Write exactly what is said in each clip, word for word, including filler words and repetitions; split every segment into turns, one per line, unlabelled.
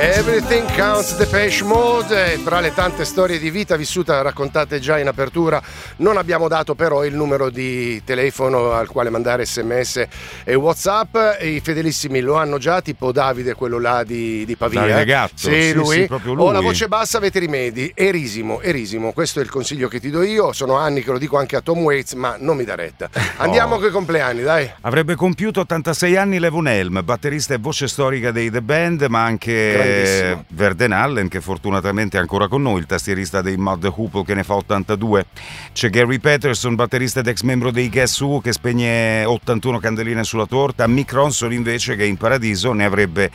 Everything Counts, Depeche Mode. Tra le tante storie di vita vissuta raccontate già in apertura, non abbiamo dato però il numero di telefono al quale mandare sms e WhatsApp. I fedelissimi lo hanno già, tipo Davide, quello là di, di Pavia.
Davide Gatto.
Sì,
sì,
lui.
sì, proprio lui.
O la voce bassa, avete rimedi. Erisimo, erisimo. Questo è il consiglio che ti do io. Sono anni che lo dico anche a Tom Waits, ma non mi dà retta. Andiamo oh. coi compleanni, dai.
Avrebbe compiuto ottantasei anni Levon Helm, batterista e voce storica dei The Band, ma anche Verden Allen, che fortunatamente è ancora con noi, il tastierista dei Mud Hoople, che ne fa ottantadue. C'è Gary Patterson, batterista ed ex membro dei Guess Who, che spegne ottantuno candeline sulla torta. Mick Ronson invece, che in paradiso ne avrebbe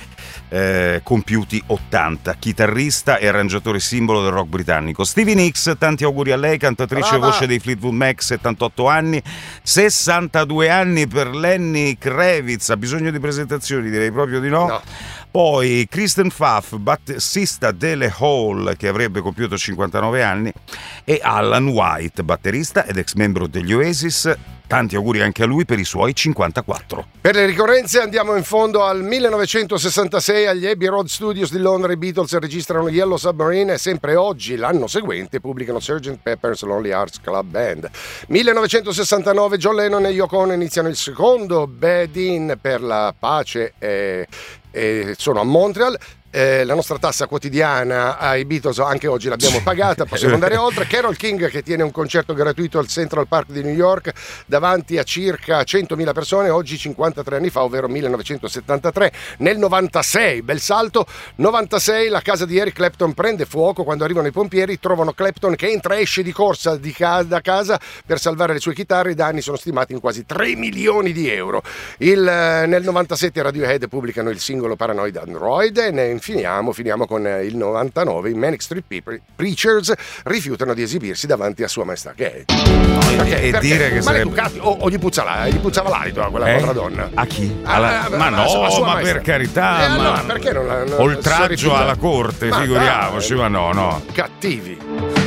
eh, compiuti ottanta, chitarrista e arrangiatore simbolo del rock britannico. Stevie Nicks, tanti auguri a lei, cantatrice e voce dei Fleetwood Mac, settantotto anni. Sessantadue anni per Lenny Kravitz. Ha bisogno di presentazioni? Direi proprio di no,
no.
Poi Kristen Pfaff, bassista delle Hall, che avrebbe compiuto cinquantanove anni, e Alan White, batterista ed ex membro degli Oasis. Tanti auguri anche a lui per i suoi cinquantaquattro.
Per le ricorrenze andiamo in fondo al millenovecentosessantasei. Agli Abbey Road Studios di Londra i Beatles registrano Yellow Submarine e sempre oggi, l'anno seguente, pubblicano sergeant Pepper's Lonely Hearts Club Band. millenovecentosessantanove John Lennon e Yoko Ono iniziano il secondo Bed In per la pace e, e sono a Montreal. Eh, la nostra tassa quotidiana ai Beatles anche oggi l'abbiamo pagata, possiamo andare oltre. Carole King, che tiene un concerto gratuito al Central Park di New York davanti a circa centomila persone, oggi cinquantatré anni fa, ovvero millenovecentosettantatré. Nel novantasei, bel salto, novantasei, la casa di Eric Clapton prende fuoco. Quando arrivano i pompieri trovano Clapton che entra e esce di corsa di casa, da casa per salvare le sue chitarre. I danni sono stimati in quasi tre milioni di euro. Il, nel novantasette Radiohead pubblicano il singolo Paranoid Android e ne Finiamo, finiamo con il novantanove. I Manic Street Preachers rifiutano di esibirsi davanti a Sua Maestà. Che è?
No, perché, e perché? Dire che sarebbe...
o, o gli, puzza, gli puzzava l'alito a quella
eh?
povera donna.
A chi? Alla...
Ah,
ma no, ma maestra. Per carità,
eh,
ma
allora, perché non, non
oltraggio alla corte, ma figuriamoci, dai, ma no, no.
Cattivi.